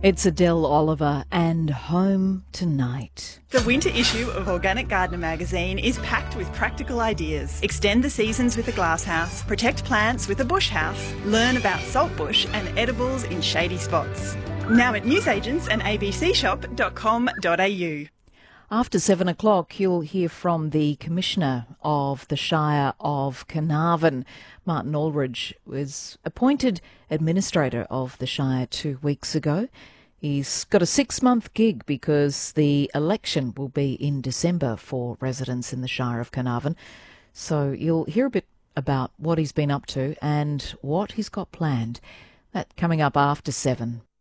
It's Adele Oliver and Home Tonight. The winter issue of Organic Gardener magazine is packed with practical ideas. Extend the seasons with a glasshouse, protect plants with a bush house, learn about saltbush and edibles in shady spots. Now at newsagents and abcshop.com.au. After 7 o'clock, you'll hear from the Commissioner of the Shire of Carnarvon. Martin Aldridge was appointed Administrator of the Shire 2 weeks ago. He's got a 6-month gig because the election will be in December for residents in the Shire of Carnarvon. So you'll hear a bit about what he's been up to and what he's got planned. That coming up after 7.